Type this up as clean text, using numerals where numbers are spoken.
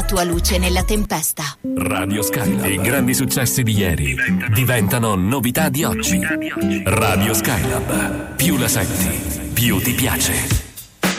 tua luce nella tempesta. Radio Skylab. I grandi successi di ieri diventano novità di oggi. Radio Skylab. Più la senti, più ti piace.